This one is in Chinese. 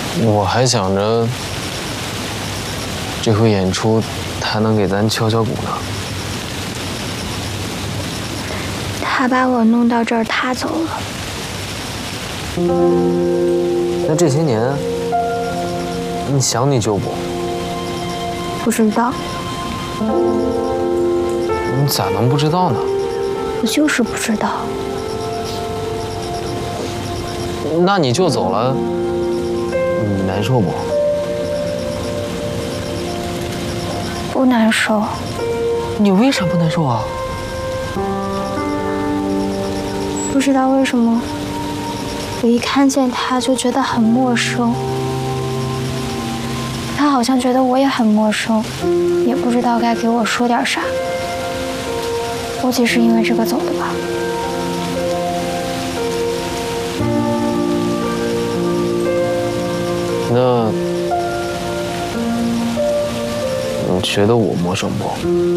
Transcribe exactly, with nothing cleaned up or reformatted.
我还想着这回演出他能给咱敲敲鼓呢。 他把我弄到这儿，他走了。 那这些年，你想你舅不？ 不知道。 你咋能不知道呢？ 我就是不知道。 那你舅走了，你难受不？ 不难受。 你为啥不难受啊？ 不知道为什么，我一看见他就觉得很陌生。他好像觉得我也很陌生，也不知道该给我说点啥。估计是因为这个走的吧。 那你觉得我陌生不？